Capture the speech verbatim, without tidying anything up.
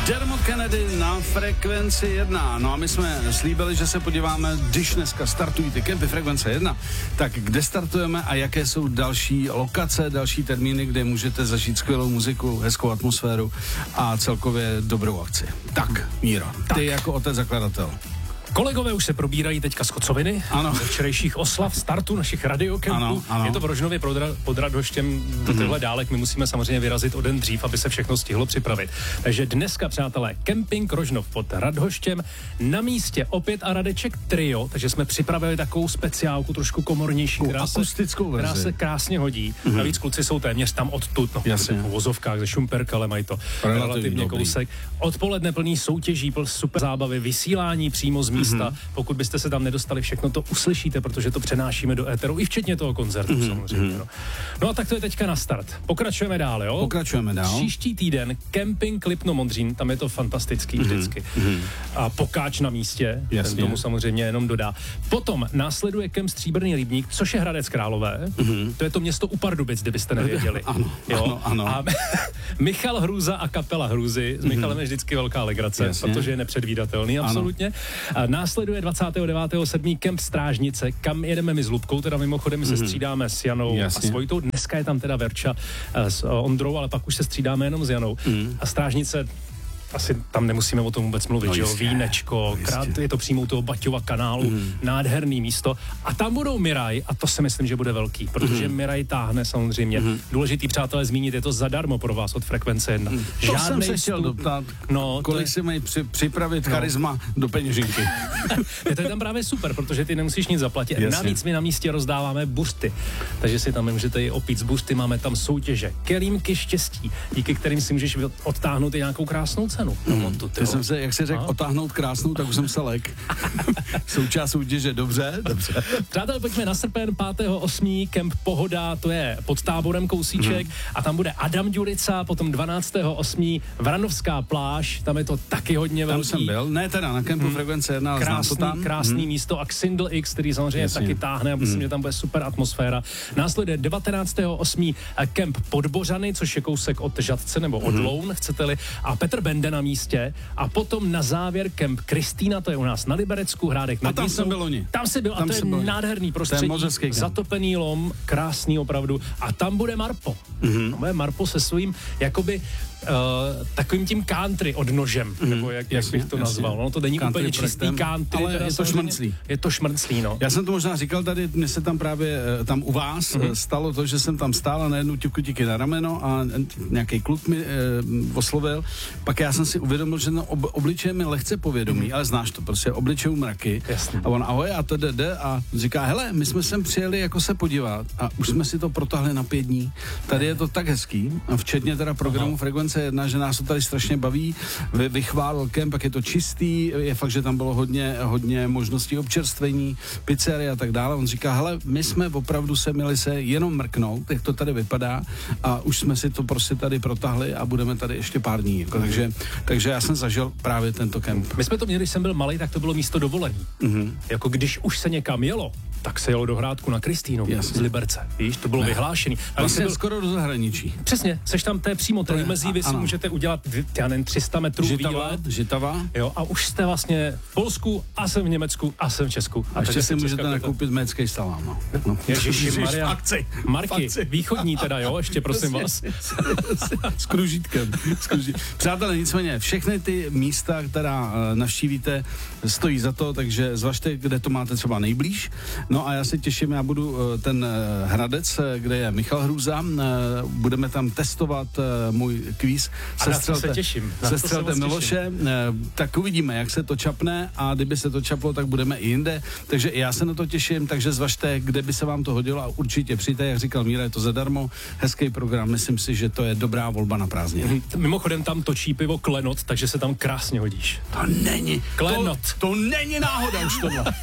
Dermot Kennedy na Frekvenci jedna. No a my jsme slíbili, že se podíváme, když dneska startují ty kempy Frekvence jedna, tak kde startujeme a jaké jsou další lokace, další termíny, kde můžete zažít skvělou muziku, hezkou atmosféru a celkově dobrou akci. Tak, Míro, ty tak. Jako otec zakladatel. Kolegové už se probírají teďka z kocoviny, ano. Ze včerejších oslav startu našich radiokempů. Je to v Rožnově pod, pod Radhoštěm do těchto dálek. My musíme samozřejmě vyrazit o den dřív, aby se všechno stihlo připravit. Takže dneska, přátelé, kemping Rožnov pod Radhoštěm. Na místě opět a Radeček trio, takže jsme připravili takovou speciálku, trošku komornější, která se, která se krásně hodí. Mm-hmm. Navíc kluci jsou téměř tam odtud, no, v vozovkách ze Šumperka, ale mají to relativně, relativně kousek. Odpoledne plný soutěží, super zábavy, vysílání přímo z místa. Mm-hmm. Pokud byste se tam nedostali, všechno to uslyšíte, protože to přenášíme do éteru, i včetně toho koncertu mm-hmm. samozřejmě. No. no a tak to je teďka na start. Pokračujeme dál, jo? Pokračujeme dál. Příští týden Kemping Lipno Modřín, tam je to fantastický mm-hmm. vždycky. Mm-hmm. A Pokáč na místě, jasně. Ten tomu samozřejmě jenom dodá. Potom následuje Kemp Stříbrný rybník, což je Hradec Králové. Mm-hmm. To je to město u Pardubic, kdybyste nevěděli. ano, jo? ano, ano. A Michal Hrůza a kapela Hrůzy. S Michalem mm-hmm. je vždycky velká legrace, jasně. Protože je nepředvídatelný absolutně. A následuje dvacátého devátého sedmého Kemp Strážnice, kam jedeme my s Lubkou, teda mimochodem my se střídáme s Janou jasně. a s Vojtou. Dneska je tam teda Verča s Ondrou, ale pak už se střídáme jenom s Janou. Mm. A Strážnice, asi tam nemusíme o tom vůbec mluvit, no, že jo, Vínečko, no, krát, je to přímo u toho Baťova kanálu, mm. nádherný místo. A tam budou Miraj, a to si myslím, že bude velký, protože mm. Miraj táhne samozřejmě. Mm. Důležitý, přátelé, zmínit, je to zadarmo pro vás od Frekvence jedna. Mm. To jsem se chtěl doptat, no, kolik je... si mají při, připravit no. charisma do peněženky. To je tam právě super, protože ty nemusíš nic zaplatit. Jasně. Navíc my na místě rozdáváme buřty, takže si tam můžete i opít z buřty, máme tam soutěže, kelímky štěstí, díky kterým si můžeš odtáhnout i nějakou krásnou cenu. Hmm. Já jsem se, jak se řekl, otáhnout krásnou, tak už jsem se lek. Součást soutěže, dobře, dobře. Přátelé, pojďme na srpen, pátého osmého Kemp Pohoda, to je pod Táborem kousíček hmm. a tam bude Adam Ďurica, potom dvanáctého osmého Vranovská pláž, tam je to taky hodně velký. Tam jsem byl, ne teda na Kempu hmm. Frekvence jedna, ale krásný, znám to tam. Krásný hmm. místo a Xindl X, který samozřejmě jasně. taky táhne a myslím, hmm. že tam bude super atmosféra. Následuje devatenáctého osmého Kemp Podbořany, což je kousek od Žadce nebo od hmm. Loun, chcete-li, a Petr Bende na místě a potom na závěr Kemp Kristýna, to je u nás na Liberecku, Hrádek nad Nisou. A tam jsem byl oni. Tam si byl tam a to je byl. Nádherný prostředí, zatopený lom, krásný opravdu a tam bude Marpo. Mm-hmm. Tam bude Marpo se svým jakoby Uh, takovým tím country odnožem, mm, nebo jak, jak bych to jasně. nazval. No to není country úplně čistý country, ale je to šmrnclý. Je to šmrnclý, no. Já jsem to možná říkal tady, mně se tam právě, tam u vás mm. stalo to, že jsem tam stál a najednou ťuku díky na rameno a nějaký kluk mi eh, oslovil. Pak já jsem si uvědomil, že no, ob, obličej mi lehce povědomí, mm. ale znáš to, prostě obličejů mraky. Jasně. A on ahoj a to jde a říká, hele, my jsme sem přijeli jako se podívat a už jsme si to protahli na pět dní. Tady je to tak hezký, a včetně teda programu Frekvence jedna, že nás to tady strašně baví, Vy, vychválil kemp, pak je to čistý, je fakt, že tam bylo hodně, hodně možností občerstvení, pizzerie a tak dále. On říká, hele, my jsme opravdu se měli se jenom mrknout, jak to tady vypadá a už jsme si to prostě tady protahli a budeme tady ještě pár dní. Jako, takže, takže já jsem zažil právě tento kemp. My jsme to měli, když jsem byl malý, tak to bylo místo dovolení. Mm-hmm. Jako když už se někam jelo, tak se jelo do Hrádku na Kristýnu z Liberce. Víš, to bylo ne. vyhlášený. Ale jsi byl skoro do zahraničí. Přesně, seš tam, to je přímo trojmezí, vy si můžete udělat, já nevím, tři sta metrů Žitava, výlet. Žitava. Jo, a už jste vlastně v Polsku, a jsem v Německu, a jsem v Česku. A ještě si můžete nakoupit mécký salám, no. no. Ježiši Maria. V akci. Marky, v akci. Východní teda, jo, ještě prosím vás. S kružítkem. S kružítkem. Přátelé, nicméně, všechny ty místa, která navštívíte, stojí za to, takže zvažte, kde to máte třeba nejblíž. No a já se těším, já budu ten Hradec, kde je Michal Hrůza, budeme tam testovat můj kvíz. Se těším. Sestřelte Miloše, tak uvidíme, jak se to čapne a kdyby se to čaplo, tak budeme i jinde. Takže i já se na to těším, takže zvažte, kde by se vám to hodilo a určitě přijďte, jak říkal Míra, je to zadarmo, hezký program, myslím si, že to je dobrá volba na prázdniny. Mimochodem tam točí pivo Klenot, takže se tam krásně hodíš. To není. Klenot. To, to není náhoda už tohle.